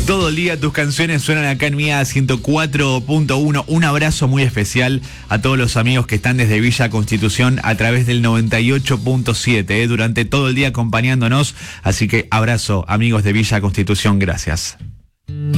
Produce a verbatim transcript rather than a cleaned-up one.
Todo el día tus canciones suenan acá en Mía ciento cuatro punto uno. Un abrazo muy especial a todos los amigos que están desde Villa Constitución a través del noventa y ocho punto siete, eh, durante todo el día acompañándonos. Así que abrazo, amigos de Villa Constitución, gracias.